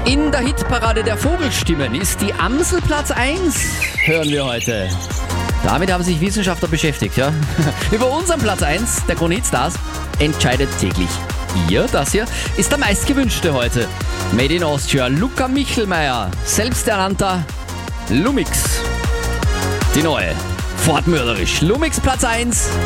In der Hitparade der Vogelstimmen ist die Amsel Platz 1, hören wir heute. Damit haben sich Wissenschaftler beschäftigt, ja. Über unseren Platz 1 der Krone-Hit-Stars entscheidet täglich ihr. Das hier ist der meistgewünschte heute. Made in Austria, Luca Michelmeier, selbsternannter Lumix. Die neue, fortmörderisch. Lumix Platz 1